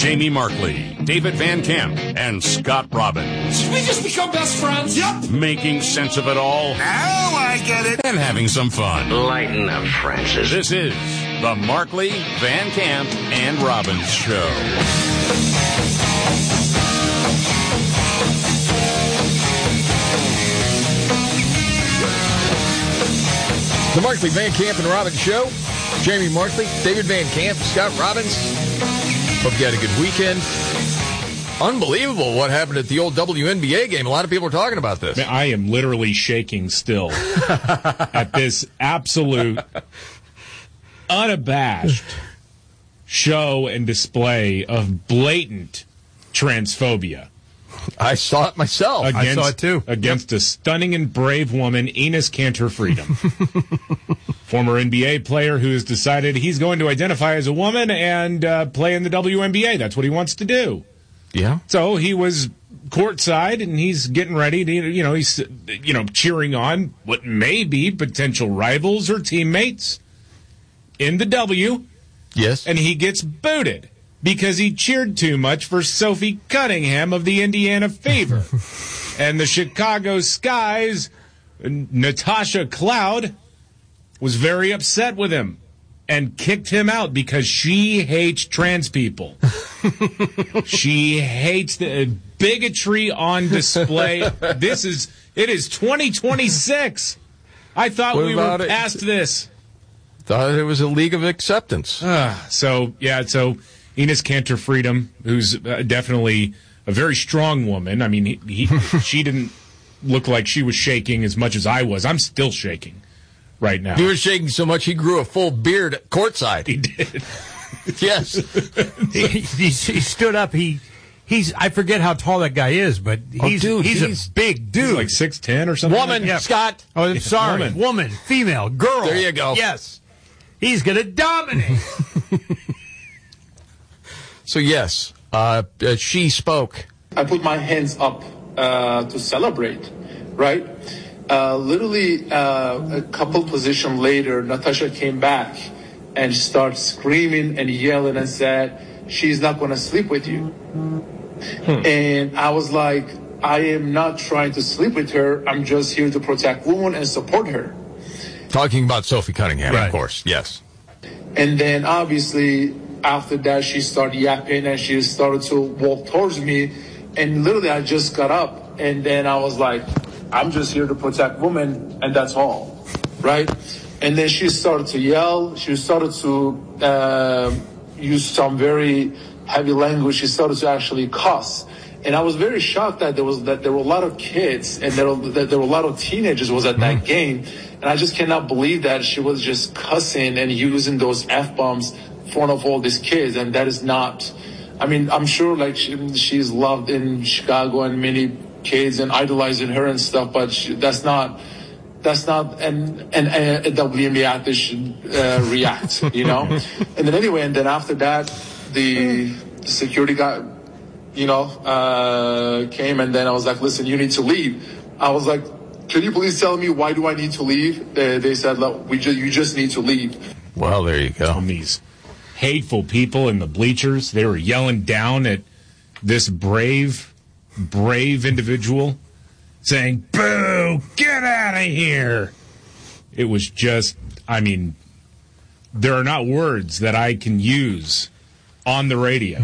Jamie Markley, David Van Camp, and Scott Robbins. Did we just become best friends? Yep. Making sense of it all. Now I get it. And having some fun. Lighten up, Francis. This is the Markley, Van Camp, and Robbins Show. The Markley, Van Camp, and Robbins Show. Jamie Markley, David Van Camp, Scott Robbins. Hope you had a good weekend. Unbelievable what happened at the old WNBA game. A lot of people are talking about this. Man, I am literally shaking still at this absolute, unabashed show and display of blatant transphobia. I saw it myself. I saw it too. Against a stunning and brave woman, Enes Kanter Freedom. Former NBA player who has decided he's going to identify as a woman and play in the WNBA. That's what he wants to do. Yeah. So he was courtside and he's getting ready to, he's cheering on what may be potential rivals or teammates in the W. Yes. And he gets booted because he cheered too much for Sophie Cunningham of the Indiana Fever. And the Chicago Sky's Natasha Cloud was very upset with him and kicked him out because she hates trans people. She hates the bigotry on display. It is 2026. I thought we were past this. Thought it was a league of acceptance. So Enes Kanter Freedom, who's definitely a very strong woman. I mean, she didn't look like she was shaking as much as I was. I'm still shaking right now. He was shaking so much he grew a full beard courtside. He did. Yes. he stood up. I forget how tall that guy is, but he's a big dude. He's like 6'10" or something. Woman, like Scott. Oh, I'm sorry. Woman, female, girl. There you go. Yes. He's going to dominate. So, yes, she spoke. I put my hands up to celebrate, right? Literally, a couple position later, Natasha came back and started screaming and yelling and said, she's not going to sleep with you. And I was like, I am not trying to sleep with her. I'm just here to protect women and support her. Talking about Sophie Cunningham, right. Of course, yes. And then obviously after that, she started yapping and she started to walk towards me. And literally I just got up and then I was like, I'm just here to protect women and that's all, right? And then she started to yell. She started to use some very heavy language. She started to actually cuss. And I was very shocked that there were a lot of kids and there were a lot of teenagers was at that game. And I just cannot believe that she was just cussing and using those F-bombs in front of all these kids. And that is not, I mean, I'm sure like she's loved in Chicago and many kids and idolizing her and stuff, but that's not a WNBA athlete should react, you know? And then anyway, and then after that, the security guy, came and then I was like, listen, you need to leave. I was like, can you please tell me why do I need to leave? They said, look, you just need to leave. Well, there you go. And these hateful people in the bleachers, they were yelling down at this brave individual saying, boo, get out of here. It was just, I mean, there are not words that I can use on the radio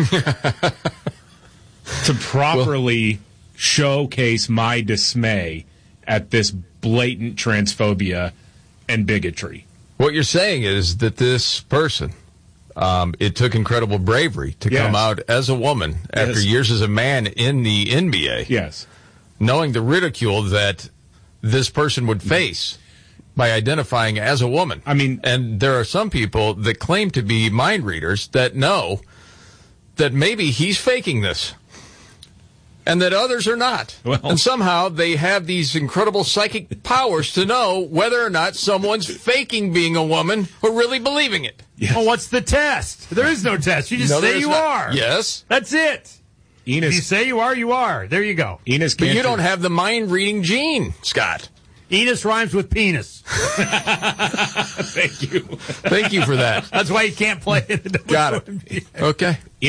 to properly showcase my dismay at this blatant transphobia and bigotry. What you're saying is that this person, it took incredible bravery to come out as a woman after years as a man in the NBA. Yes. Knowing the ridicule that this person would face by identifying as a woman. I mean, and there are some people that claim to be mind readers that know that maybe he's faking this. And that others are not. Well, and somehow they have these incredible psychic powers to know whether or not someone's faking being a woman or really believing it. Yes. Well, what's the test? There is no test. You just say you are. Yes. That's it. Enes, if you say you are, you are. There you go. Enes Kanter. But you don't have the mind-reading gene, Scott. Enes rhymes with penis. Thank you. Thank you for that. That's why you can't play it. Got it. Okay.